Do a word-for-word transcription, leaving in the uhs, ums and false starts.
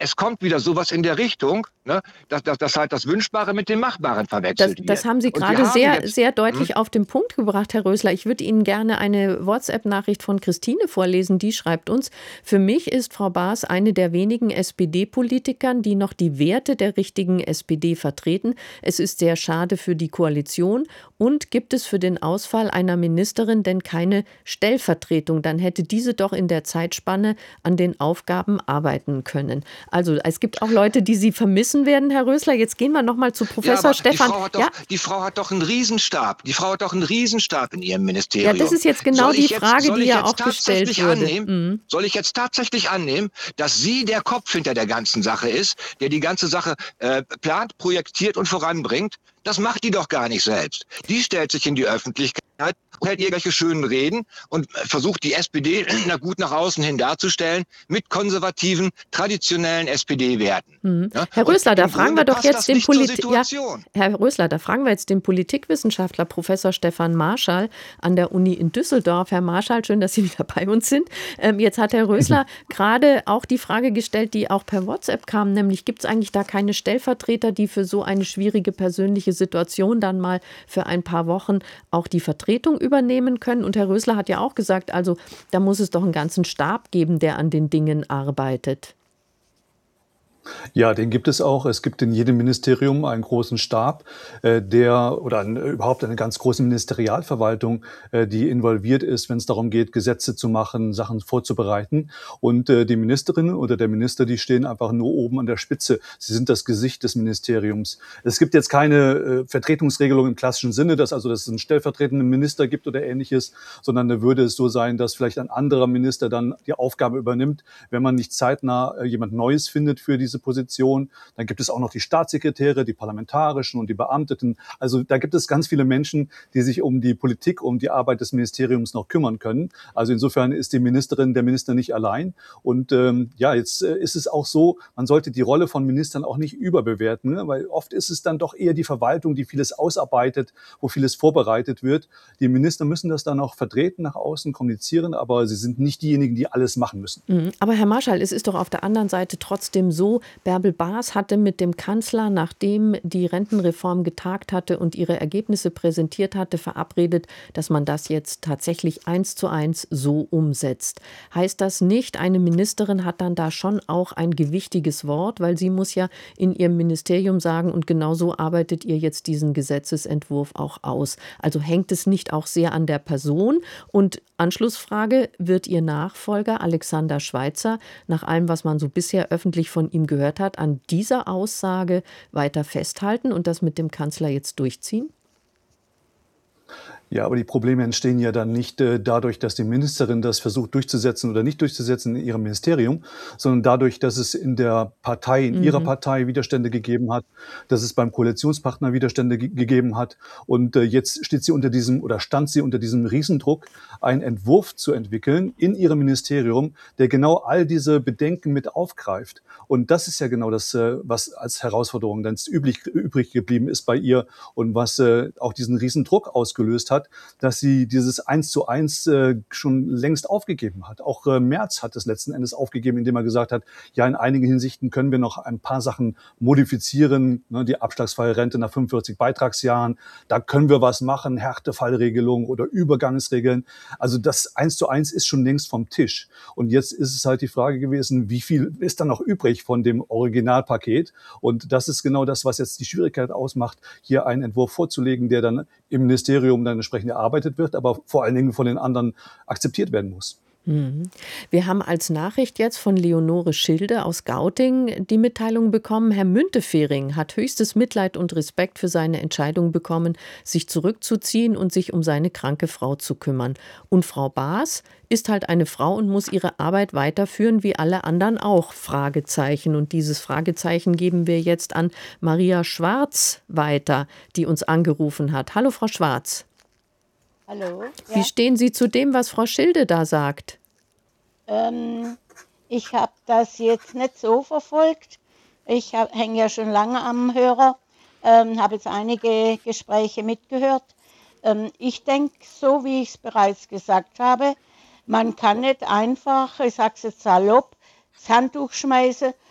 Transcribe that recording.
es kommt wieder sowas in der Richtung, ne, dass, dass, dass halt das Wünschbare mit dem Machbaren Das, verwechselt das wird. haben Sie Und wir gerade haben sehr, jetzt, sehr hm, deutlich auf den Punkt gebracht, Herr Rösler. Ich würde Ihnen gerne eine WhatsApp-Nachricht von Christine vorlesen. Die schreibt uns: Für mich ist Frau Baas eine der wenigen S P D-Politikern, die noch die Werte der richtigen S P D vertreten. Es ist sehr schade für die Koalition. Und gibt es für den Ausfall einer Ministerin denn keine Stellvertretung? Dann hätte diese doch in der Zeitspanne an den Aufgaben arbeiten können. Also es gibt auch Leute, die Sie vermissen werden, Herr Rösler. Jetzt gehen wir noch mal zu ja, Professor aber die Stefan. Frau hat Ja, doch, die Frau hat doch einen Riesenstab. Die Frau hat doch einen Riesenstab in ihrem ja, das Ministerium. ist jetzt genau Soll die ich jetzt, Frage, soll die ich ja jetzt auch gestellt tatsächlich würde. annehmen, Mhm. soll ich jetzt tatsächlich annehmen, dass sie der Kopf hinter der ganzen Sache ist, der die ganze Sache äh, plant, projektiert und voranbringt? Das macht die doch gar nicht selbst. Die stellt sich in die Öffentlichkeit und hält irgendwelche schönen Reden und versucht die S P D na gut nach außen hin darzustellen mit konservativen, traditionellen S P D-Werten. Mhm. Ja? Herr Und Rösler, da im fragen wir Grunde doch passt jetzt das den nicht zur Polit ja, Situation. Herr Rösler, da fragen wir jetzt den Politikwissenschaftler Professor Stefan Marschall an der Uni in Düsseldorf. Herr Marschall, schön, dass Sie wieder bei uns sind. Ähm, jetzt hat Herr Rösler gerade auch die Frage gestellt, die auch per WhatsApp kam, nämlich gibt es eigentlich da keine Stellvertreter, die für so eine schwierige persönliche Situation dann mal für ein paar Wochen auch die Vertretung übernehmen können? Und Herr Rösler hat ja auch gesagt, also da muss es doch einen ganzen Stab geben, der an den Dingen arbeitet. Ja, den gibt es auch. Es gibt in jedem Ministerium einen großen Stab, äh, der oder ein, überhaupt eine ganz große Ministerialverwaltung, äh, die involviert ist, wenn es darum geht, Gesetze zu machen, Sachen vorzubereiten. Und äh, die Ministerin oder der Minister, die stehen einfach nur oben an der Spitze. Sie sind das Gesicht des Ministeriums. Es gibt jetzt keine äh, Vertretungsregelung im klassischen Sinne, dass also dass es einen stellvertretenden Minister gibt oder Ähnliches, sondern da würde es so sein, dass vielleicht ein anderer Minister dann die Aufgabe übernimmt, wenn man nicht zeitnah äh, jemand Neues findet für diese Position. Dann gibt es auch noch die Staatssekretäre, die parlamentarischen und die Beamteten. Also da gibt es ganz viele Menschen, die sich um die Politik, um die Arbeit des Ministeriums noch kümmern können. Also insofern ist die Ministerin, der Minister nicht allein. Und ähm, ja, jetzt äh, ist es auch so, man sollte die Rolle von Ministern auch nicht überbewerten, ne? Weil oft ist es dann doch eher die Verwaltung, die vieles ausarbeitet, wo vieles vorbereitet wird. Die Minister müssen das dann auch vertreten, nach außen kommunizieren, aber sie sind nicht diejenigen, die alles machen müssen. Mhm. Aber Herr Marschall, es ist doch auf der anderen Seite trotzdem so, Bärbel Baas hatte mit dem Kanzler, nachdem die Rentenreform getagt hatte und ihre Ergebnisse präsentiert hatte, verabredet, dass man das jetzt tatsächlich eins zu eins so umsetzt. Heißt das nicht, eine Ministerin hat dann da schon auch ein gewichtiges Wort, weil sie muss ja in ihrem Ministerium sagen, und genau so arbeitet ihr jetzt diesen Gesetzesentwurf auch aus. Also hängt es nicht auch sehr an der Person? Und Anschlussfrage, wird Ihr Nachfolger Alexander Schweitzer nach allem, was man so bisher öffentlich von ihm gehört hat, an dieser Aussage weiter festhalten und das mit dem Kanzler jetzt durchziehen? Ja, aber die Probleme entstehen ja dann nicht äh, dadurch, dass die Ministerin das versucht durchzusetzen oder nicht durchzusetzen in ihrem Ministerium, sondern dadurch, dass es in der Partei, in ihrer Mhm. Partei Widerstände gegeben hat, dass es beim Koalitionspartner Widerstände ge gegeben hat. Und äh, jetzt steht sie unter diesem oder stand sie unter diesem Riesendruck, einen Entwurf zu entwickeln in ihrem Ministerium, der genau all diese Bedenken mit aufgreift. Und das ist ja genau das, äh, was als Herausforderung dann üblich, übrig geblieben ist bei ihr und was äh, auch diesen Riesendruck ausgelöst hat, dass sie dieses Eins zu eins äh, schon längst aufgegeben hat. Auch äh, Merz hat es letzten Endes aufgegeben, indem er gesagt hat, ja, in einigen Hinsichten können wir noch ein paar Sachen modifizieren, ne, die abschlagsfreie Rente nach fünfundvierzig Beitragsjahren, da können wir was machen, Härtefallregelung oder Übergangsregeln. Also das Eins zu eins ist schon längst vom Tisch. Und jetzt ist es halt die Frage gewesen, wie viel ist dann noch übrig von dem Originalpaket? Und das ist genau das, was jetzt die Schwierigkeit ausmacht, hier einen Entwurf vorzulegen, der dann im Ministerium dann entsprechend erarbeitet wird, aber vor allen Dingen von den anderen akzeptiert werden muss. Mhm. Wir haben als Nachricht jetzt von Leonore Schilde aus Gauting die Mitteilung bekommen, Herr Müntefering hat höchstes Mitleid und Respekt für seine Entscheidung bekommen, sich zurückzuziehen und sich um seine kranke Frau zu kümmern. Und Frau Baas ist halt eine Frau und muss ihre Arbeit weiterführen, wie alle anderen auch. Fragezeichen. Und dieses Fragezeichen geben wir jetzt an Maria Schwarz weiter, die uns angerufen hat. Hallo, Frau Schwarz. Hallo, Wie ja. stehen Sie zu dem, was Frau Schilde da sagt? Ähm, ich habe das jetzt nicht so verfolgt. Ich hänge ja schon lange am Hörer, ähm, habe jetzt einige Gespräche mitgehört. Ähm, ich denke, so wie ich es bereits gesagt habe, man kann nicht einfach, ich sage es jetzt salopp, das Handtuch schmeißen